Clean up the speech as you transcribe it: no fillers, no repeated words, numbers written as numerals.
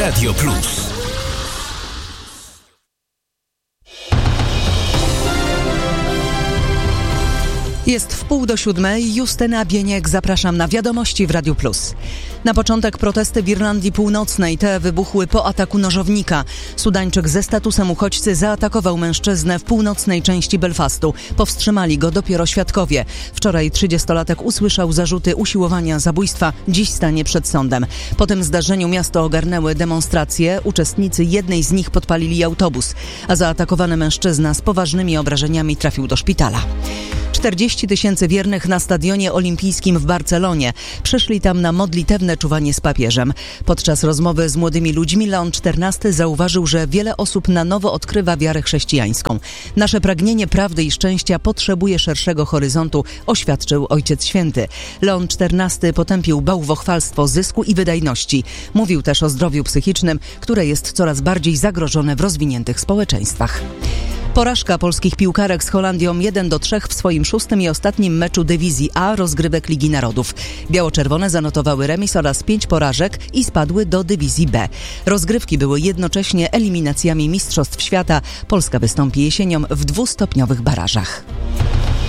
Radio Plus. Jest 6:30. Justyna Bieniek, zapraszam na wiadomości w Radiu Plus. Na początek protesty w Irlandii Północnej. Te wybuchły po ataku nożownika. Sudańczyk ze statusem uchodźcy zaatakował mężczyznę w północnej części Belfastu. Powstrzymali go dopiero świadkowie. Wczoraj 30-latek usłyszał zarzuty usiłowania zabójstwa. Dziś stanie przed sądem. Po tym zdarzeniu miasto ogarnęły demonstracje. Uczestnicy jednej z nich podpalili autobus, a zaatakowany mężczyzna z poważnymi obrażeniami trafił do szpitala. 40 000 wiernych na stadionie olimpijskim w Barcelonie. Przyszli tam na modlitewne czuwanie z papieżem. Podczas rozmowy z młodymi ludźmi Leon XIV zauważył, że wiele osób na nowo odkrywa wiarę chrześcijańską. Nasze pragnienie prawdy i szczęścia potrzebuje szerszego horyzontu, oświadczył Ojciec Święty. Leon XIV potępił bałwochwalstwo zysku i wydajności. Mówił też o zdrowiu psychicznym, które jest coraz bardziej zagrożone w rozwiniętych społeczeństwach. Porażka polskich piłkarek z Holandią 1-3 w swoim 6. i ostatnim meczu dywizji A rozgrywek Ligi Narodów. Biało-czerwone zanotowały remis oraz 5 porażek i spadły do dywizji B. Rozgrywki były jednocześnie eliminacjami Mistrzostw Świata. Polska wystąpi jesienią w 2-stopniowych barażach.